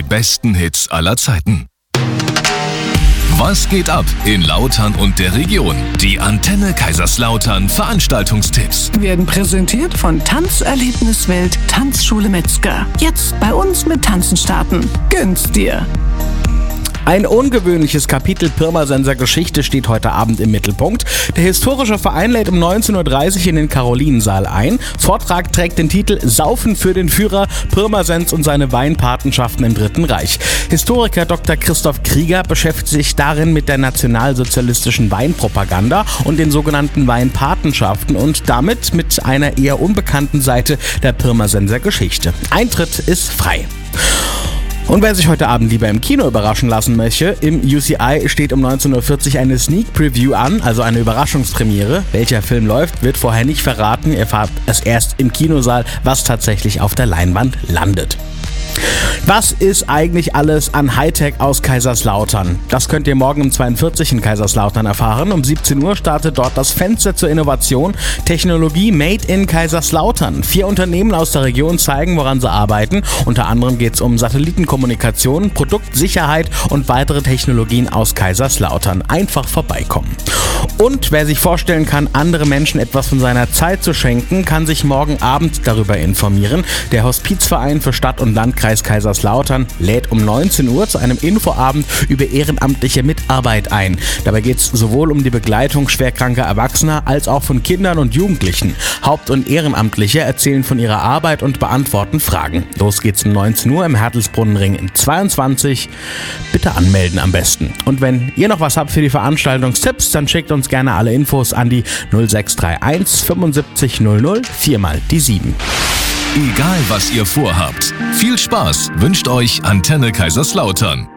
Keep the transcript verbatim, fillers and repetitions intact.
besten Hits aller Zeiten. Was geht ab in Lautern und der Region? Die Antenne Kaiserslautern Veranstaltungstipps Werden präsentiert von Tanzerlebniswelt Tanzschule Metzger. Jetzt bei uns mit Tanzen starten. Gönn's dir! Ein ungewöhnliches Kapitel Pirmasenser Geschichte steht heute Abend im Mittelpunkt. Der historische Verein lädt um neunzehn Uhr dreißig in den Karolinensaal ein. Vortrag trägt den Titel Saufen für den Führer, Pirmasens und seine Weinpatenschaften im Dritten Reich. Historiker Doktor Christoph Krieger beschäftigt sich darin mit der nationalsozialistischen Weinpropaganda und den sogenannten Weinpatenschaften und damit mit einer eher unbekannten Seite der Pirmasenser Geschichte. Eintritt ist frei. Und wer sich heute Abend lieber im Kino überraschen lassen möchte, im U C I steht um neunzehn Uhr vierzig eine Sneak Preview an, also eine Überraschungspremiere. Welcher Film läuft, wird vorher nicht verraten. Ihr erfahrt es erst im Kinosaal, was tatsächlich auf der Leinwand landet. Was ist eigentlich alles an Hightech aus Kaiserslautern? Das könnt ihr morgen um zweiundvierzig in Kaiserslautern erfahren. Um siebzehn Uhr startet dort das Fenster zur Innovation. Technologie Made in Kaiserslautern. Vier Unternehmen aus der Region zeigen, woran sie arbeiten. Unter anderem geht es um Satellitenkommunikation, Produktsicherheit und weitere Technologien aus Kaiserslautern. Einfach vorbeikommen. Und wer sich vorstellen kann, andere Menschen etwas von seiner Zeit zu schenken, kann sich morgen Abend darüber informieren. Der Hospizverein für Stadt und Landkreis Kaiserslautern lädt um neunzehn Uhr zu einem Infoabend über ehrenamtliche Mitarbeit ein. Dabei geht es sowohl um die Begleitung schwerkranker Erwachsener als auch von Kindern und Jugendlichen. Haupt- und Ehrenamtliche erzählen von ihrer Arbeit und beantworten Fragen. Los geht's um neunzehn Uhr im Hertelsbrunnenring in zweiundzwanzig. Bitte anmelden am besten. Und wenn ihr noch was habt für die Veranstaltungstipps, dann schickt uns gerne alle Infos an die null sechs drei eins fünfundsiebzig null null vier mal die sieben. Egal was ihr vorhabt. Viel Spaß wünscht euch Antenne Kaiserslautern.